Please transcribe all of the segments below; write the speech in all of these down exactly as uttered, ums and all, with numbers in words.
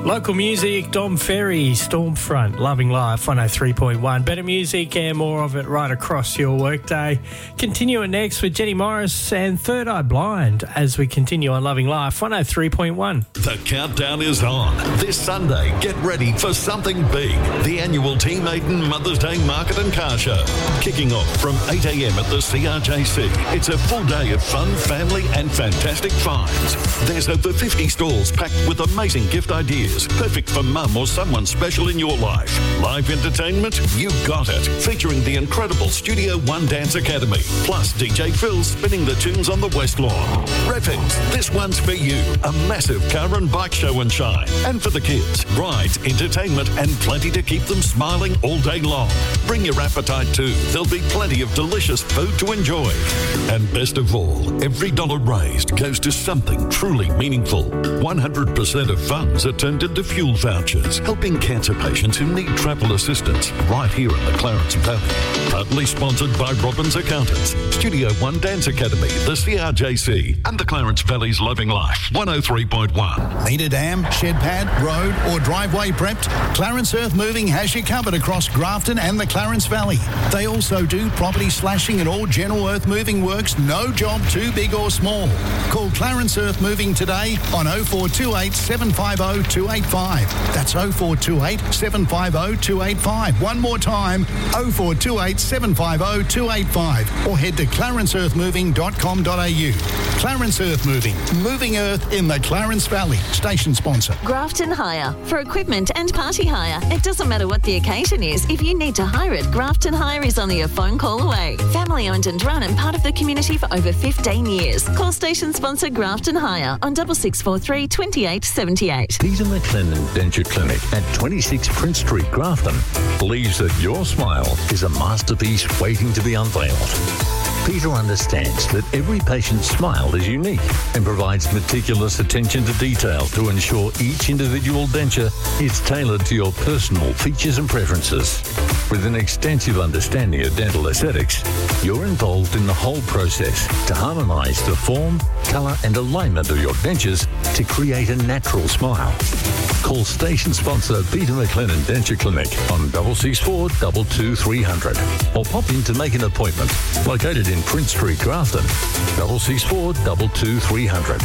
Local music, Dom Ferry, Stormfront, Loving Life, one oh three point one. Better music and more of it right across your workday. Continuing next with Jenny Morris and Third Eye Blind as we continue on Loving Life, one oh three point one. The countdown is on. This Sunday, get ready for something big. The annual Team Aidan Mother's Day Market and Car Show. Kicking off from eight a.m. at the C R J C. It's a full day of fun, family and fantastic finds. There's over fifty stalls packed with amazing gift ideas. Perfect for mum or someone special in your life. Live entertainment? You got it. Featuring the incredible Studio One Dance Academy. Plus D J Phil spinning the tunes on the West Lawn. Revens, this one's for you. A massive car and bike show and shine. And for the kids, rides, entertainment and plenty to keep them smiling all day long. Bring your appetite too. There'll be plenty of delicious food to enjoy. And best of all, every dollar raised goes to something truly meaningful. one hundred percent of funds are turned into fuel vouchers, helping cancer patients who need travel assistance right here in the Clarence Valley. Proudly sponsored by Robbins Accountants, Studio One Dance Academy, the C R J C, and the Clarence Valley's Loving Life, one oh three point one. Need a dam, shed pad, road or driveway prepped? Clarence Earth Moving has you covered across Grafton and the Clarence Valley. They also do property slashing and all general earth moving works, no job too big or small. Call Clarence Earth Moving today on oh four two eight, seven five oh, two eight five. That's oh four two eight, seven five oh, two eight five. One more time, oh four two eight, seven five oh, two eight five. Or head to clarence earth moving dot com dot a u. Clarence Earth Moving, moving earth in the Clarence Valley. Station sponsor. Grafton Hire. For equipment and party hire. It doesn't matter what the occasion is. If you need to hire it, Grafton Hire is only a phone call away. Family owned and run and part of the community for over fifteen years. Call station sponsor Grafton Hire on double six four three, twenty-eight seventy-eight. Peter McLennan Denture Clinic at twenty-six Prince Street, Grafton, believes that your smile is a masterpiece waiting to be unveiled. Peter understands that every patient's smile is unique and provides meticulous attention to detail to ensure each individual denture is tailored to your personal features and preferences. With an extensive understanding of dental aesthetics, you're involved in the whole process to harmonise the form, colour and alignment of your dentures to create a natural smile. Call station sponsor Peter McLennan Denture Clinic on double six four, two two, three hundred or pop in to make an appointment. Located in Prince Street, Grafton, double six four, two two, three hundred.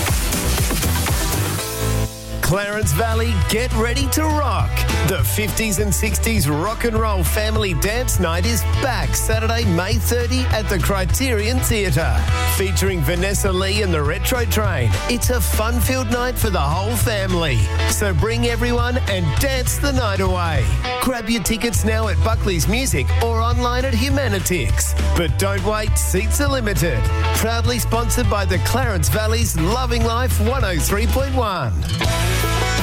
Clarence Valley, get ready to rock. The fifties and sixties rock and roll family dance night is back Saturday, May thirtieth at the Criterion Theatre. Featuring Vanessa Lee and the Retro Train. It's a fun-filled night for the whole family. So bring everyone and dance the night away. Grab your tickets now at Buckley's Music or online at Humanitix. But don't wait, seats are limited. Proudly sponsored by the Clarence Valley's Loving Life one oh three point one.